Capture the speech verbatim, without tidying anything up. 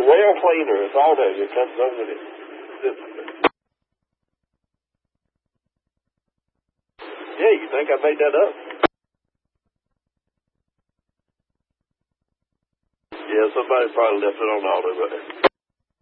well cleaner. It's auto. It comes over it. Yeah, you think I made that up? Yeah, somebody probably left it on auto, but